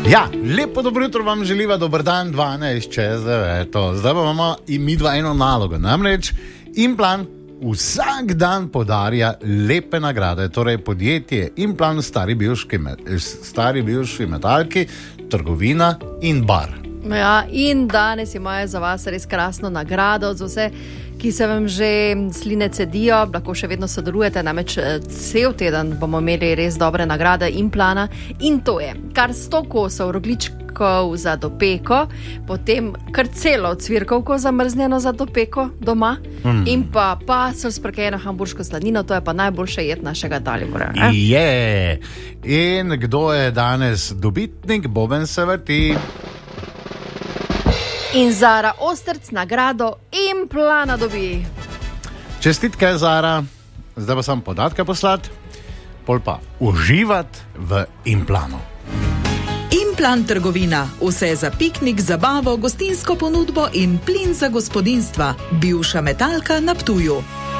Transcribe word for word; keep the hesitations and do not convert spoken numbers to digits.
Ja, lepo dobro jutro vam želiva, dober dan, dvanajst čez deveto. Zdaj pa imamo in mi dva eno nalogo, namreč Implan vsak dan podarja lepe nagrade, torej podjetje Implan, stari bivški, stari bivški metalki, trgovina in bar. Ja, in danes imajo za vas res krasno nagrado za vse, ki se vam že sline cedijo, lahko še vedno sodelujete, namreč cel teden bomo imeli res dobre nagrade Implana in to je kar sto kosov rogljičkov za dopeko, potem kar celo cvirkovko zamrznjeno za dopeko doma mm. in pa pasel s prekejeno hamburško slanino, to je pa najboljše jed našega Dalibora. Eh? Je! In kdo je danes dobitnik? Boben se vrti. In Zara Osterc nagrado Implana dobi. Čestitke, Zara. Zdaj pa sam podatke poslati, pol pa uživati v Implanu. Implan trgovina. Vse za piknik, zabavo, gostinsko ponudbo in plin za gospodinstva. Bivša metalka na Ptuju.